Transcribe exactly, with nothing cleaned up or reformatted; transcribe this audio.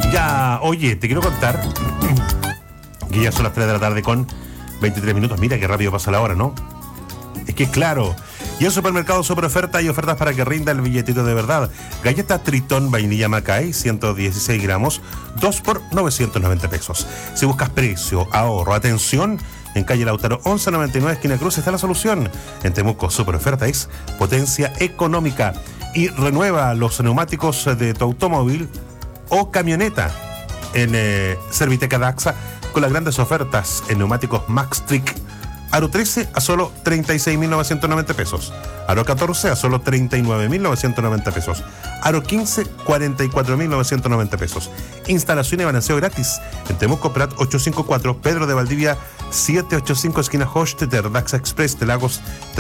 Ya, oye, te quiero contar que ya son las tres de la tarde con veintitrés minutos. Mira qué rápido pasa la hora, ¿no? Es que claro. Y en Supermercado Super Oferta hay ofertas para que rinda el billetito de verdad. Galleta Tritón Vainilla Macay, ciento dieciséis gramos, dos por novecientos noventa pesos. Si buscas precio, ahorro, atención, en calle Lautaro once noventa y nueve, esquina Cruz, está la solución. En Temuco Super Oferta es potencia económica. Y renueva los neumáticos de tu automóvil o camioneta en eh, Serviteca Daxa con las grandes ofertas en neumáticos Maxtric. Aro trece a solo treinta y seis mil novecientos noventa pesos. Aro catorce a solo treinta y nueve mil novecientos noventa pesos. Aro quince, cuarenta y cuatro mil novecientos noventa pesos. Instalación y balanceo gratis en Temuco Prat ochocientos cincuenta y cuatro, Pedro de Valdivia setecientos ochenta y cinco, esquina Hochstetter, Daxa Express de Lagos